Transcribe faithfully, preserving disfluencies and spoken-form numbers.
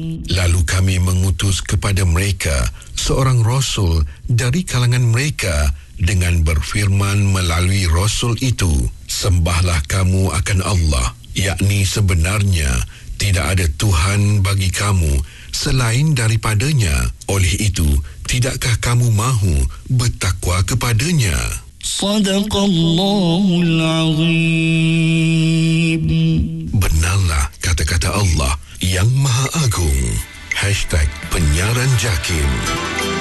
Lalu kami mengutus kepada mereka seorang Rasul dari kalangan mereka dengan berfirman melalui Rasul itu, sembahlah kamu akan Allah, yakni sebenarnya tidak ada Tuhan bagi kamu selain daripadanya. Oleh itu, tidakkah kamu mahu bertakwa kepadanya? Sadaqallahul Azim. Benarlah kata-kata Allah yang Maha Agung. Hashtag Penyiaran Jakim.